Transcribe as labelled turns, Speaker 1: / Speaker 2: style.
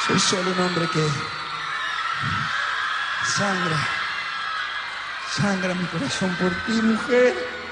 Speaker 1: Soy solo un hombre que sangra mi corazón por ti, mujer.